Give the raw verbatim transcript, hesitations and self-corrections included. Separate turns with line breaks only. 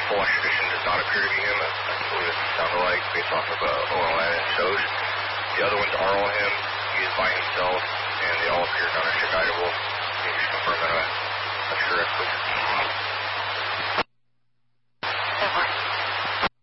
full extradition does not appear to be him. That's what it sounded like based off of uh, O L N and shows. The other ones are all him. He is by himself, and they all appear non-extraditable. Can you just confirm that? I'm not sure if